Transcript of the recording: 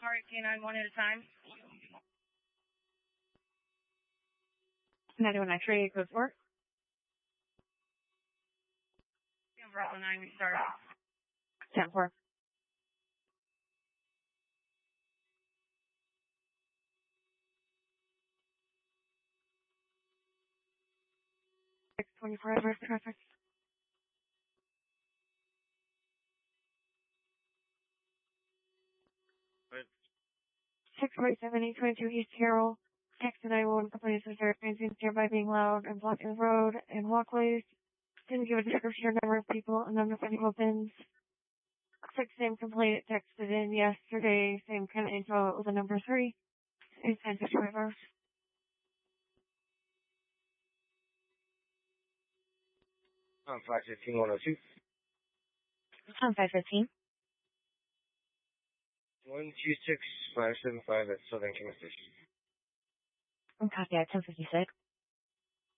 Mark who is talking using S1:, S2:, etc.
S1: Alright, K9, one at a time.
S2: 9193, code 4.
S1: Bravo 9, we start.
S2: 10-4. $624 adverse traffic. 647-822 East Carroll. Text to 911 complaints of their transients nearby being loud and blocking the road and walkways. Didn't give a description or number of people and number of any weapons. Same complaint texted in yesterday, same kind of info with a number 3. It's 10-55 hours.
S3: 515 102.
S2: 515.
S3: 126575 at Southern King Station.
S2: Copy at 1056.